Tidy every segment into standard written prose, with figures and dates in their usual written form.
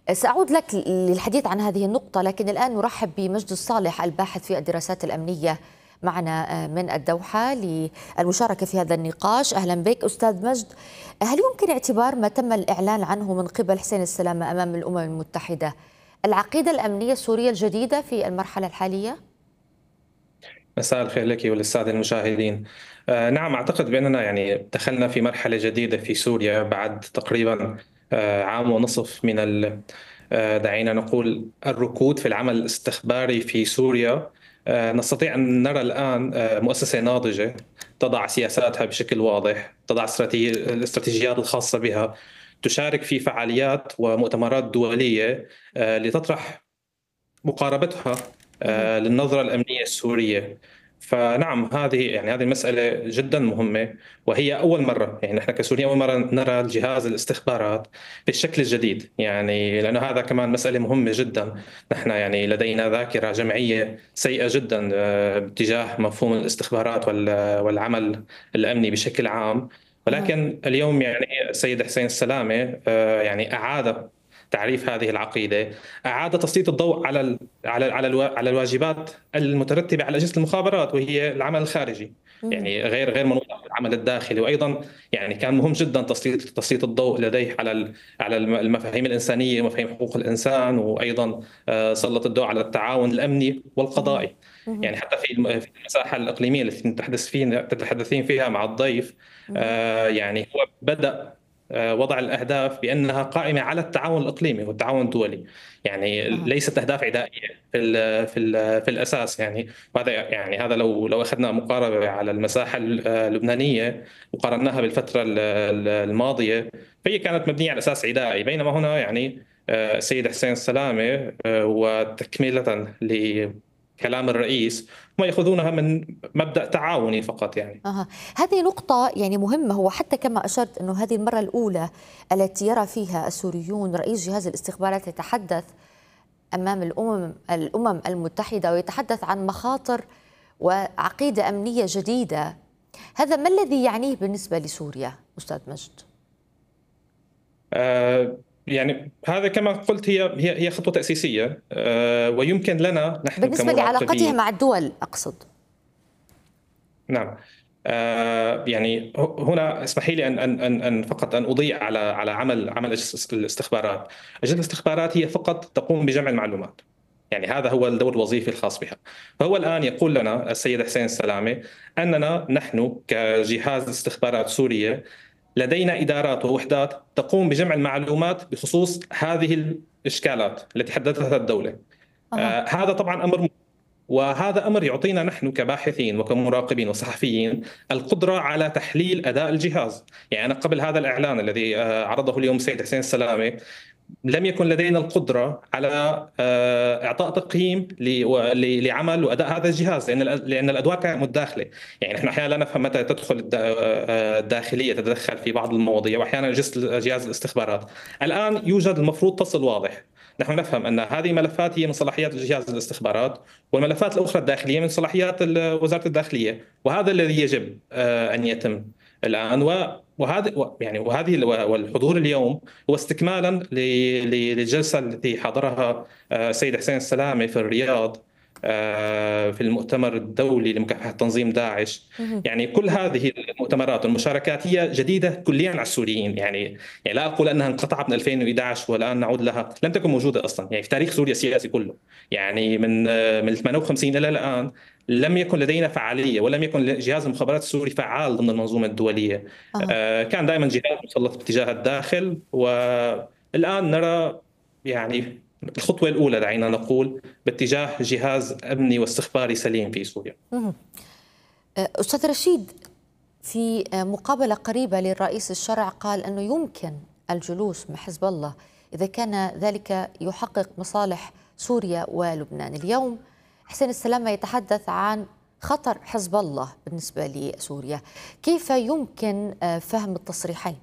سأعود لك للحديث عن هذه النقطة، لكن الآن نرحب بمجد الصالح الباحث في الدراسات الأمنية معنا من الدوحة للمشاركة في هذا النقاش. أهلا بك أستاذ مجد. هل يمكن اعتبار ما تم الإعلان عنه من قبل حسين السلامة أمام الأمم المتحدة العقيدة الأمنية السورية الجديدة في المرحلة الحالية؟ مساء الخير لك وللسادة المشاهدين. نعم، أعتقد بأننا دخلنا في مرحلة جديدة في سوريا بعد تقريبا عام ونصف من دعينا نقول الركود في العمل الاستخباري في سوريا. نستطيع أن نرى الآن مؤسسة ناضجة تضع سياساتها بشكل واضح، تضع الاستراتيجيات الخاصة بها، تشارك في فعاليات ومؤتمرات دولية لتطرح مقاربتها للنظرة الأمنية السورية. فنعم، هذه المسألة جدا مهمة، وهي أول مرة نحن كسوريا أول مرة نرى الجهاز الاستخبارات بالشكل الجديد، لأنه هذا كمان مسألة مهمة جدا. نحن لدينا ذاكرة جمعية سيئة جدا باتجاه مفهوم الاستخبارات والعمل الأمني بشكل عام. ولكن اليوم السيد حسين السلامة أعاد تعريف هذه العقيدة، أعاد تسليط الضوء على الواجبات المترتبة على أجهزة المخابرات، وهي العمل الخارجي، غير منوط بالعمل الداخلي. وأيضا كان مهم جدا تسليط الضوء لديه على المفاهيم الإنسانية ومفاهيم حقوق الإنسان، وأيضا سلط الضوء على التعاون الأمني والقضائي. حتى في المساحة الإقليمية التي تتحدثين فيها مع الضيف، هو بدأ وضع الأهداف بأنها قائمة على التعاون الإقليمي والتعاون الدولي، ليست أهداف عدائية في الأساس. وهذا هذا لو أخذنا مقاربة على المساحة اللبنانية وقارناها بالفترة الماضية، فهي كانت مبنية على أساس عدائي، بينما هنا السيد حسين السلامة وتكملة كلام الرئيس ما يأخذونها من مبدأ تعاوني فقط. هذه نقطة مهمة. هو حتى كما أشرت أنه هذه المرة الأولى التي يرى فيها السوريون رئيس جهاز الاستخبارات يتحدث أمام الأمم المتحدة ويتحدث عن مخاطر وعقيدة أمنية جديدة. هذا ما الذي يعنيه بالنسبة لسوريا أستاذ مجد؟ هذا كما قلت هي خطوة تأسيسية، ويمكن لنا نحن بالنسبة لعلاقتها كمراقبين. مع الدول أقصد. نعم. هنا اسمحي لي أن فقط أن أضيء على عمل أجهزة الاستخبارات. أجهزة الاستخبارات هي فقط تقوم بجمع المعلومات، هذا هو الدور الوظيفي الخاص بها. فهو الآن يقول لنا السيد حسين السلامة أننا نحن كجهاز استخبارات سورية لدينا إدارات ووحدات تقوم بجمع المعلومات بخصوص هذه الإشكالات التي حددتها الدولة. هذا طبعا أمر، وهذا أمر يعطينا نحن كباحثين وكمراقبين وصحفيين القدرة على تحليل أداء الجهاز. أنا قبل هذا الإعلان الذي عرضه اليوم السيد حسين السلامة لم يكن لدينا القدرة على إعطاء تقييم لعمل وأداء هذا الجهاز، لأن الأدوار كانت متداخلة. نحن أحيانا لا نفهم متى تدخل الداخلية تتدخل في بعض المواضيع، وأحيانا جهاز الاستخبارات. الآن يوجد المفروض فصل واضح، نحن نفهم أن هذه الملفات هي من صلاحيات جهاز الاستخبارات، والملفات الأخرى الداخلية من صلاحيات وزارة الداخلية، وهذا الذي يجب أن يتم الآن. وهذه والحضور اليوم هو استكمالا للجلسة التي حضرها السيد حسين السلامة في الرياض في المؤتمر الدولي لمكافحة تنظيم داعش. كل هذه المؤتمرات والمشاركات هي جديدة كليا على السوريين. لا أقول أنها انقطعت من 2011 والآن نعود لها، لم تكن موجودة أصلا في تاريخ سوريا السياسي كله. من 58 إلى الآن لم يكن لدينا فعالية، ولم يكن جهاز المخابرات السوري فعال ضمن المنظومة الدولية. كان دائما جهاز مسلط باتجاه الداخل، والآن نرى الخطوة الأولى دعينا نقول باتجاه جهاز أمني واستخباري سليم في سوريا. أستاذ رشيد، في مقابلة قريبة للرئيس الشرع قال أنه يمكن الجلوس مع حزب الله إذا كان ذلك يحقق مصالح سوريا ولبنان. اليوم حسين السلامة يتحدث عن خطر حزب الله بالنسبة لسوريا. كيف يمكن فهم التصريحين؟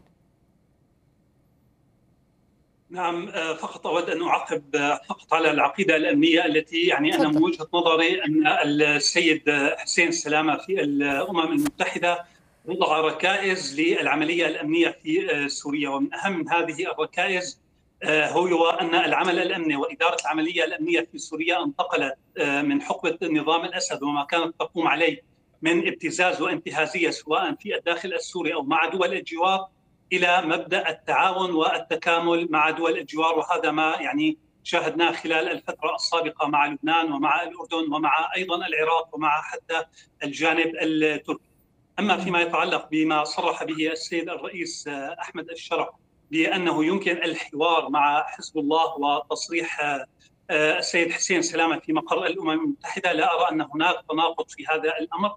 نعم، فقط أود أن أعقب فقط على العقيدة الأمنية التي أنا من وجهة نظري أن السيد حسين السلامة في الأمم المتحدة وضع ركائز للعملية الأمنية في سوريا، ومن أهم هذه الركائز هو أن العمل الأمني وإدارة العملية الأمنية في سوريا انتقلت من حقبة نظام الأسد وما كانت تقوم عليه من ابتزاز وانتهازية سواء في الداخل السوري أو مع دول الجوار إلى مبدأ التعاون والتكامل مع دول الجوار، وهذا ما يعني شاهدناه خلال الفترة السابقة مع لبنان ومع الأردن ومع أيضا العراق ومع حتى الجانب التركي. أما فيما يتعلق بما صرح به السيد الرئيس أحمد الشرع بأنه يمكن الحوار مع حزب الله وتصريح السيد حسين سلامة في مقر الأمم المتحدة، لا أرى أن هناك تناقض في هذا الأمر.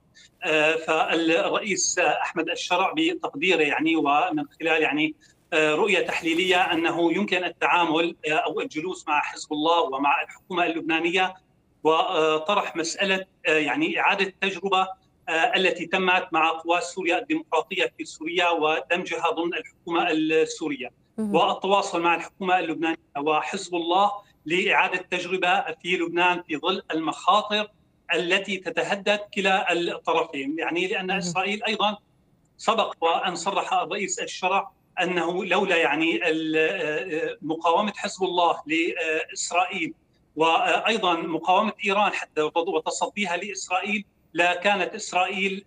فالرئيس أحمد الشرع بتقديره يعني ومن خلال يعني رؤية تحليلية أنه يمكن التعامل أو الجلوس مع حزب الله ومع الحكومة اللبنانية وطرح مسألة يعني إعادة تجربة التي تمت مع قوى سوريا الديمقراطية في سوريا ودمجها ضمن الحكومة السورية، والتواصل مع الحكومة اللبنانية وحزب الله لإعادة تجربة في لبنان في ظل المخاطر التي تتهدد كلا الطرفين. يعني لأن إسرائيل أيضا سبق وأن صرح الرئيس الشرع أنه لولا يعني مقاومة حزب الله لإسرائيل وأيضا مقاومة إيران حتى وتصديها لإسرائيل لكانت إسرائيل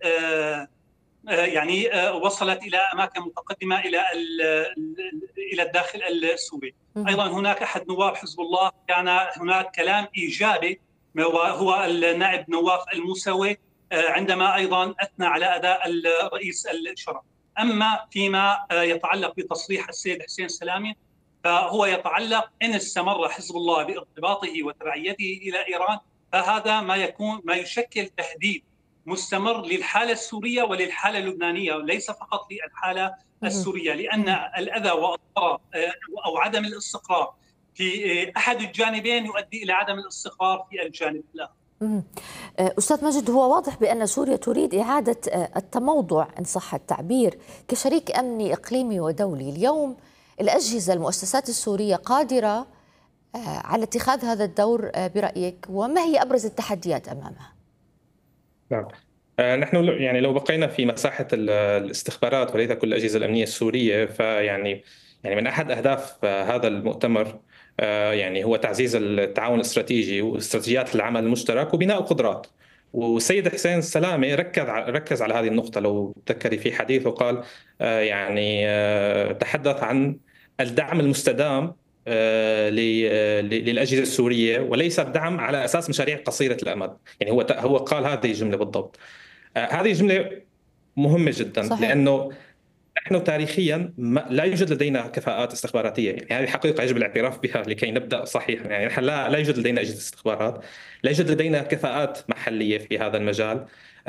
يعني وصلت إلى أماكن متقدمة إلى الداخل السوري. أيضا هناك أحد نواب حزب الله كان هناك كلام إيجابي وهو النائب نواف الموسوي عندما أيضا أثنى على أداء الرئيس الشرع. أما فيما يتعلق بتصريح السيد حسين سلامة فهو يتعلق إن استمر حزب الله بارتباطه وتبعيته إلى إيران فهذا ما يشكل تهديد مستمر للحالة السورية وللحالة اللبنانية وليس فقط للحالة السورية، لأن الأذى والضرر أو عدم الاستقرار في أحد الجانبين يؤدي إلى عدم الاستقرار في الجانب الآخر. أستاذ مجد، هو واضح بأن سوريا تريد إعادة التموضع إن صح التعبير كشريك أمني إقليمي ودولي. اليوم الأجهزة المؤسسات السورية قادرة على اتخاذ هذا الدور برأيك؟ وما هي أبرز التحديات أمامها؟ نعم، نحن يعني لو بقينا في مساحة الاستخبارات وليس كل الأجهزة الأمنية السورية فيعني من أحد أهداف هذا المؤتمر يعني هو تعزيز التعاون الاستراتيجي واستراتيجيات العمل المشترك وبناء القدرات. والسيد حسين سلامة ركز على هذه النقطة. لو تذكري في حديثه قال يعني تحدث عن الدعم المستدام للأجهزة السورية وليس الدعم على أساس مشاريع قصيرة الأمد. يعني هو قال هذه الجملة بالضبط. هذه الجملة مهمة جدا صحيح. لأنه نحن تاريخيا لا يوجد لدينا كفاءات استخباراتية. يعني هذه حقيقة يجب الاعتراف بها لكي نبدأ صحيحا. يعني نحن لا يوجد لدينا أجهزة استخبارات، لا يوجد لدينا كفاءات محلية في هذا المجال.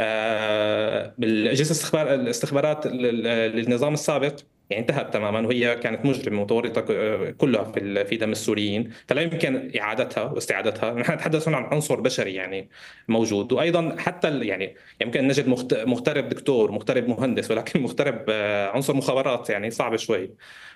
بالأجهزة الاستخبارات للنظام السابق يعني انتهت تماما وهي كانت مجرمة متورطة كلها في دم السوريين، فلا يمكن إعادتها واستعادتها. نحن نتحدث هنا عن عنصر بشري يعني موجود، وأيضا حتى يعني يمكن نجد مغترب دكتور، مغترب مهندس، ولكن مغترب عنصر مخابرات يعني صعب شوي.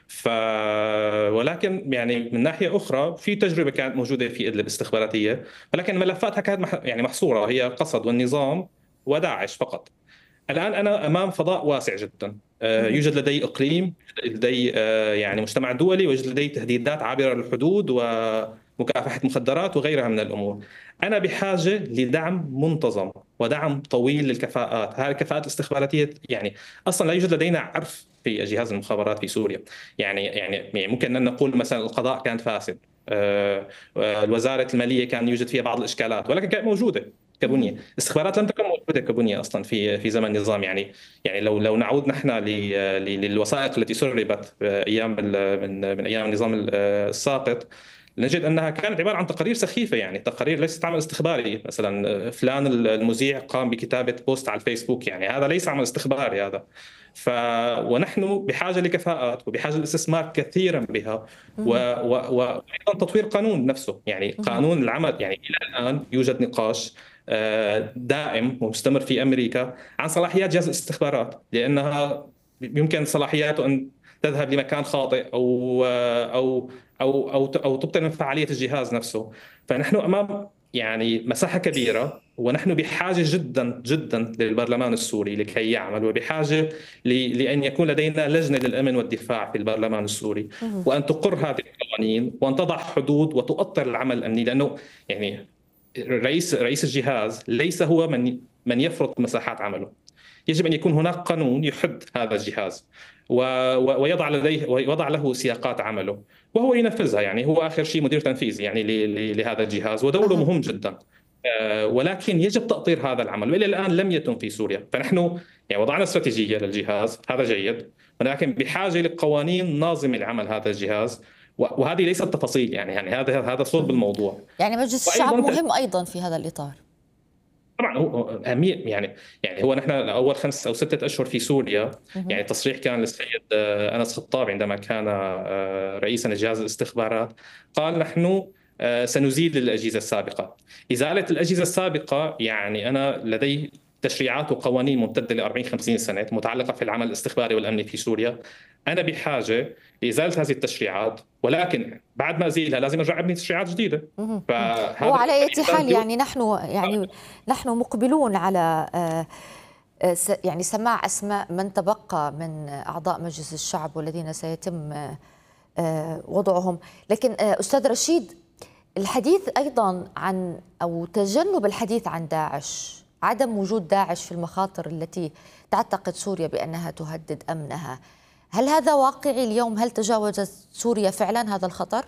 ولكن يعني من ناحية أخرى في تجربة كانت موجودة في إدلب استخباراتية، ولكن ملفاتها كانت يعني محصورة، هي قصد والنظام وداعش فقط. الآن أنا أمام فضاء واسع جدا. يوجد لدي إقليم، لدي يعني مجتمع دولي، ويوجد لدي تهديدات عابرة للحدود ومكافحة مخدرات وغيرها من الأمور. أنا بحاجة لدعم منتظم ودعم طويل للكفاءات. هذه الكفاءات الاستخباراتية يعني أصلا لا يوجد لدينا عرف في جهاز المخابرات في سوريا. يعني ممكن أن نقول مثلا القضاء كان فاسد، الوزارة المالية كان يوجد فيها بعض الإشكالات، ولكن كانت موجودة كبنية. الاستخبارات لم تكن موجودة كبنية أصلا في زمن النظام. يعني لو نعود نحن للوثائق التي سربت أيام من أيام النظام الساقط نجد أنها كانت عبارة عن تقارير سخيفة، يعني تقارير ليست عمل استخباري. مثلا فلان المذيع قام بكتابة بوست على الفيسبوك، يعني هذا ليس عمل استخباري هذا. ونحن بحاجة لكفاءات وبحاجة لاستثمار كثيرا بها وأيضا تطوير قانون نفسه. يعني قانون العمل، يعني إلى الآن يوجد نقاش دائم ومستمر في أمريكا عن صلاحيات جهاز الاستخبارات، لأنها يمكن صلاحياته أن تذهب لمكان خاطئ أو تبطل من فعالية الجهاز نفسه. فنحن أمام يعني مساحة كبيرة، ونحن بحاجة جدا جدا للبرلمان السوري لكي يعمل، وبحاجة لأن يكون لدينا لجنة للأمن والدفاع في البرلمان السوري، وأن تقر هذه القوانين وأن تضع حدود وتؤطر العمل الأمني. لأنه يعني رئيس الجهاز ليس هو من يفرض مساحات عمله. يجب أن يكون هناك قانون يحد هذا الجهاز ويضع له سياقات عمله، وهو ينفذها. يعني هو آخر شيء مدير تنفيذي يعني لهذا الجهاز، ودوره مهم جدا. ولكن يجب تأطير هذا العمل، وإلى الآن لم يتم في سوريا. فنحن يعني وضعنا استراتيجية للجهاز، هذا جيد، ولكن بحاجة لقوانين ناظمة لعمل هذا الجهاز، وهذه ليست تفاصيل. يعني هذا صلب الموضوع. يعني مجلس الشعب مهم أيضا في هذا الإطار. طبعا هو أهمية. يعني هو نحن أول 5 أو 6 أشهر في سوريا، يعني تصريح كان للسيد أنس خطاب عندما كان رئيسا لجهاز الاستخبارات، قال نحن سنزيل الأجهزة السابقة. إزالة الأجهزة السابقة يعني أنا لدي تشريعات وقوانين ممتدة ل 40-50 سنة متعلقة في العمل الاستخباري والأمني في سوريا. أنا بحاجة لإزالة هذه التشريعات، ولكن بعد ما أزيلها لازم أرجع أبني تشريعات جديدة. وعلى أي حال يعني نحن مقبلون على يعني سماع أسماء من تبقى من أعضاء مجلس الشعب والذين سيتم وضعهم. لكن أستاذ رشيد، الحديث أيضا عن أو تجنب الحديث عن داعش، عدم وجود داعش في المخاطر التي تعتقد سوريا بأنها تهدد أمنها، هل هذا واقعي اليوم؟ هل تجاوزت سوريا فعلا هذا الخطر؟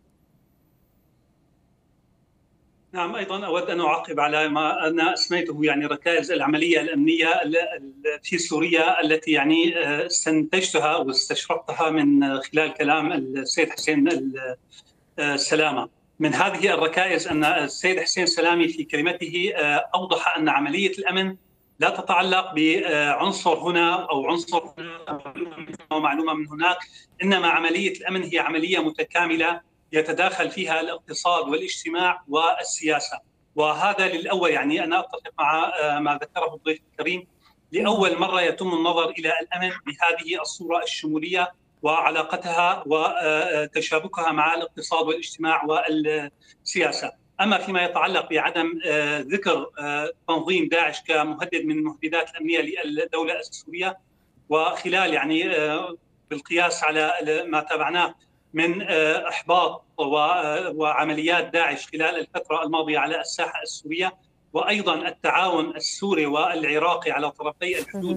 نعم، أيضا أود أن أعقب على ما أنا أسميته يعني ركائز العملية الأمنية في سوريا التي يعني استنتجتها واستشرقتها من خلال كلام السيد حسين السلامة. من هذه الركائز أن السيد حسين سلامي في كلمته أوضح أن عملية الأمن لا تتعلق بعنصر هنا أو عنصر أو معلومة من هناك، إنما عملية الأمن هي عملية متكاملة يتداخل فيها الاقتصاد والاجتماع والسياسة. وهذا للأول، يعني أنا أتفق مع ما ذكره الضيف الكريم، لأول مرة يتم النظر إلى الأمن بهذه الصورة الشمولية وعلاقتها وتشابكها مع الاقتصاد والاجتماع والسياسة. أما فيما يتعلق بعدم ذكر تنظيم داعش كمهدد من المهددات الأمنية للدولة السورية، وخلال يعني بالقياس على ما تابعناه من إحباط وعمليات داعش خلال الفترة الماضية على الساحة السورية، وأيضا التعاون السوري والعراقي على طرفي الحدود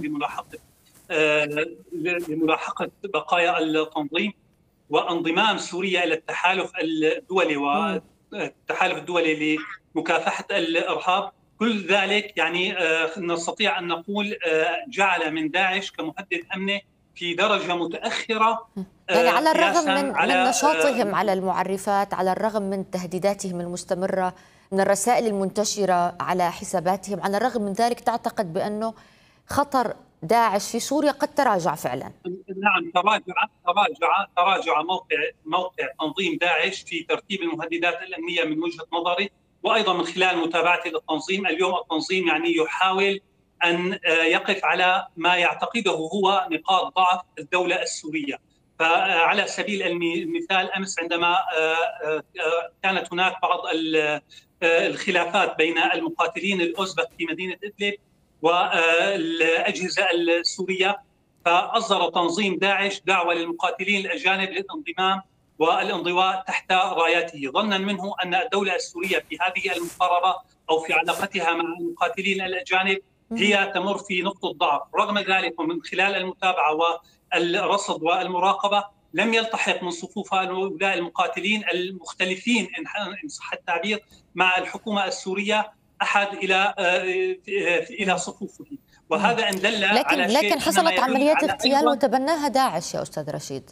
لملاحقة بقايا التنظيم، وانضمام سوريا إلى التحالف الدولي والتحالف الدولي لمكافحة الإرهاب. كل ذلك يعني نستطيع أن نقول جعل من داعش كمهدد أمني في درجة متأخرة، يعني على الرغم من نشاطهم على المعرفات، على الرغم من تهديداتهم المستمرة، من الرسائل المنتشرة على حساباتهم، على الرغم من ذلك تعتقد بأنه خطر داعش في سوريا قد تراجع فعلا؟ نعم، تراجع موقع تنظيم داعش في ترتيب المهددات الأمنية من وجهة نظري، وأيضا من خلال متابعتي للتنظيم. اليوم التنظيم يعني يحاول أن يقف على ما يعتقده هو نقاط ضعف الدولة السورية. فعلى سبيل المثال، أمس عندما كانت هناك بعض الخلافات بين المقاتلين الأوزبك في مدينة إدلب والأجهزة السورية، فأصدر تنظيم داعش دعوة للمقاتلين الأجانب للانضمام والانضواء تحت رايته، ظنا منه أن الدولة السورية في هذه المقاربة أو في علاقتها مع المقاتلين الأجانب هي تمر في نقطة ضعف. رغم ذلك ومن خلال المتابعة والرصد والمراقبة لم يلتحق من صفوف هؤلاء المقاتلين المختلفين إن صح التعبير مع الحكومة السورية أحد إلى صفوفه، وهذا إن دل على شيء. لكن حصلت عمليات اغتيال وتبناها داعش يا أستاذ رشيد.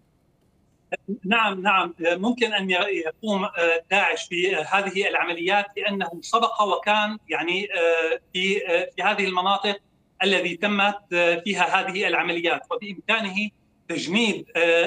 نعم، ممكن أن يقوم داعش في هذه العمليات لأنه سبق وكان يعني في هذه المناطق الذي تمت فيها هذه العمليات، وبإمكانه تجنيد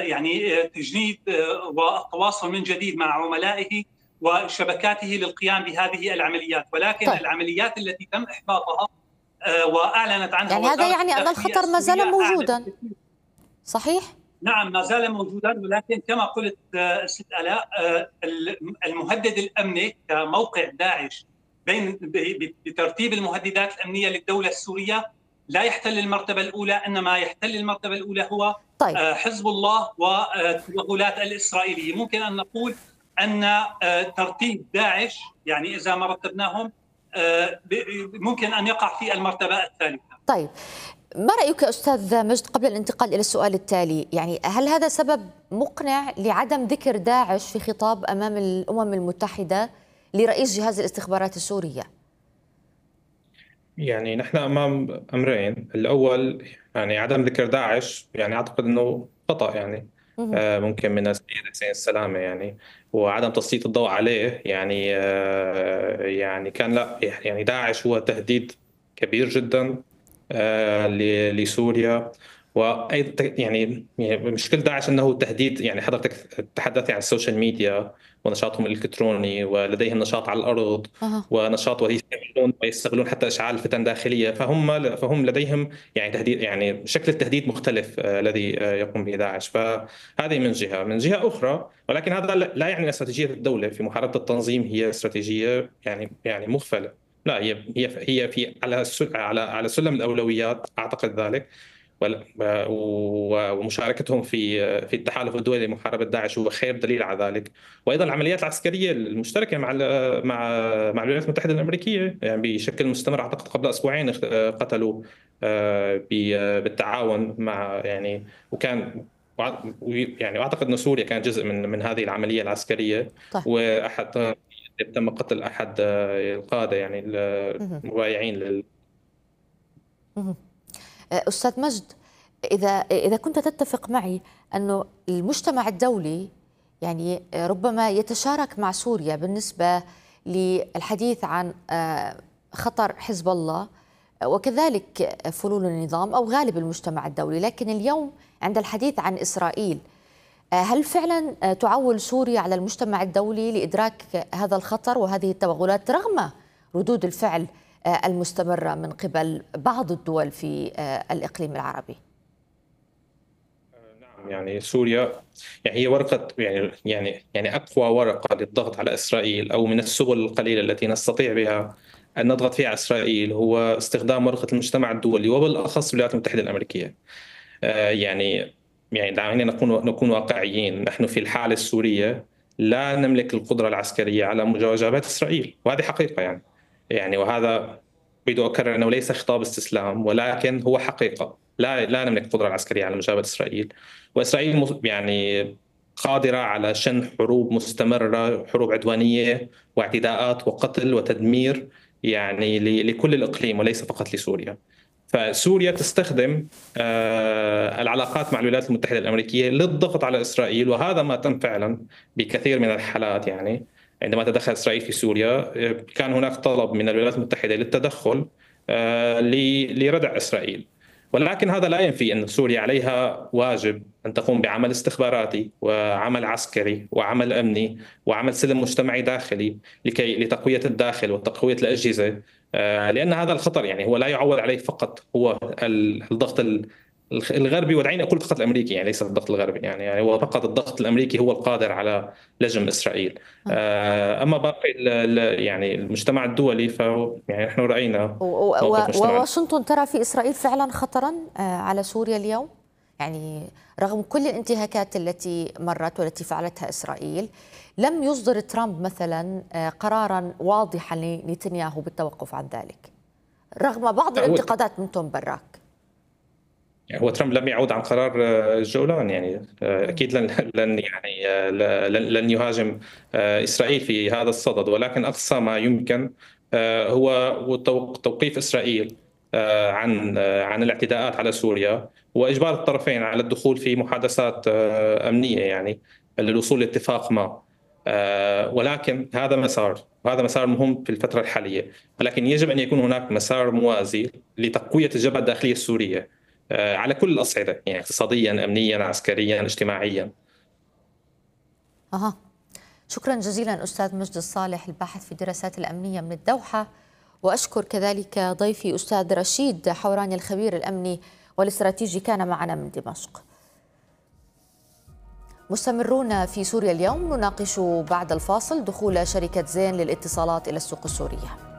والتواصل من جديد مع عملائه وشبكاته للقيام بهذه العمليات. ولكن العمليات التي تم إحباطها وأعلنت عنها يعني هذا يعني أن الخطر ما زال موجودا، صحيح؟ نعم ما زال موجودا، ولكن كما قلت ست آلاء، المهدد الأمني كموقع داعش بترتيب المهددات الأمنية للدولة السورية لا يحتل المرتبة الأولى، إنما يحتل المرتبة الأولى هو طيب. حزب الله والتوغلات الإسرائيلية. ممكن أن نقول أن ترتيب داعش يعني إذا ما رتبناهم ممكن أن يقع في المرتبة الثالثة. طيب، ما رأيك أستاذ مجد قبل الانتقال إلى السؤال التالي؟ يعني هل هذا سبب مقنع لعدم ذكر داعش في خطاب أمام الأمم المتحدة لرئيس جهاز الاستخبارات السورية؟ يعني نحن أمام أمرين. الأول يعني عدم ذكر داعش، يعني أعتقد أنه خطأ، يعني ممكن من السيد حسين السلامة يعني، وعدم تسليط الضوء عليه. يعني كان لا، يعني داعش هو تهديد كبير جدا لسوريا. وايضا يعني مشكله داعش انه تهديد، يعني حضرتك تحدثت عن السوشيال ميديا ونشاطهم الالكتروني، ولديهم نشاط على الارض ونشاط ويستغلون حتى اشعال فتن داخليه. فهم لديهم يعني تهديد، يعني شكل التهديد مختلف الذي يقوم به داعش. فهذه من جهه. من جهه اخرى، ولكن هذا لا يعني ان استراتيجيه الدوله في محاربه التنظيم هي استراتيجيه يعني مغفله. لا، هي في على سلم الاولويات، اعتقد ذلك. ومشاركتهم في التحالف الدولي لمحاربه داعش هو خير دليل على ذلك. وايضا العمليات العسكريه المشتركه مع الولايات المتحده الامريكيه يعني بشكل مستمر. اعتقد قبل اسبوعين قتلوا بالتعاون مع يعني، وكان يعني اعتقد ان سوريا كانت جزء من هذه العمليه العسكريه. طيب. واحد تم قتل احد القاده يعني المبايعين أستاذ مجد، إذا كنت تتفق معي أنه المجتمع الدولي يعني ربما يتشارك مع سوريا بالنسبة للحديث عن خطر حزب الله وكذلك فلول النظام أو غالب المجتمع الدولي، لكن اليوم عند الحديث عن إسرائيل، هل فعلا تعول سوريا على المجتمع الدولي لإدراك هذا الخطر وهذه التوغلات رغم ردود الفعل المستمرة من قبل بعض الدول في الإقليم العربي؟ نعم، يعني سوريا يعني هي ورقة، يعني أقوى ورقة للضغط على إسرائيل، أو من السبل القليلة التي نستطيع بها أن نضغط فيها على إسرائيل هو استخدام ورقة المجتمع الدولي وبالأخص الولايات المتحدة الأمريكية. يعني دعونا نكون واقعيين. نحن في الحالة السورية لا نملك القدرة العسكرية على مجابهة إسرائيل، وهذه حقيقة يعني وهذا أريد أكرر أنه ليس خطاب استسلام، ولكن هو حقيقة. لا نملك القدرة العسكرية على مجابهة إسرائيل. وإسرائيل يعني قادرة على شن حروب مستمرة، حروب عدوانية واعتداءات وقتل وتدمير يعني لكل الإقليم وليس فقط لسوريا. فسوريا تستخدم العلاقات مع الولايات المتحدة الأمريكية للضغط على إسرائيل، وهذا ما تم فعلا بكثير من الحالات. يعني عندما تدخل إسرائيل في سوريا كان هناك طلب من الولايات المتحدة للتدخل لردع إسرائيل. ولكن هذا لا ينفي أن سوريا عليها واجب أن تقوم بعمل استخباراتي وعمل عسكري وعمل أمني وعمل سلم مجتمعي داخلي لتقوية الداخل وتقوية الأجهزة، لأن هذا الخطر يعني هو لا يعول عليه فقط هو الضغط الغربي، ودعيني أقول فقط الأمريكي، يعني ليس الضغط الغربي، يعني هو فقط الضغط الأمريكي هو القادر على لجم إسرائيل. أما باقي يعني المجتمع الدولي يعني نحن رأينا وواشنطن ترى في إسرائيل فعلا خطرا على سوريا اليوم، يعني رغم كل الانتهاكات التي مرت والتي فعلتها إسرائيل لم يصدر ترامب مثلا قرارا واضحا لنتنياهو بالتوقف عن ذلك رغم بعض الانتقادات من توم براك. هو ترامب لم يعود عن قرار جولان، يعني اكيد لن يهاجم اسرائيل في هذا الصدد، ولكن اقصى ما يمكن هو توقيف اسرائيل عن الاعتداءات على سوريا واجبار الطرفين على الدخول في محادثات امنيه يعني للوصول لاتفاق ما. ولكن هذا مسار مهم في الفتره الحاليه، ولكن يجب ان يكون هناك مسار موازي لتقويه الجبهه الداخليه السوريه على كل الأصعدة، يعني اقتصاديا، أمنيا، عسكريا، اجتماعيا. شكرا جزيلا أستاذ مجد الصالح الباحث في الدراسات الأمنية من الدوحة، وأشكر كذلك ضيفي أستاذ رشيد حوراني الخبير الأمني والاستراتيجي كان معنا من دمشق. مستمرون في سوريا اليوم، نناقش بعد الفاصل دخول شركة زين للاتصالات إلى السوق السورية.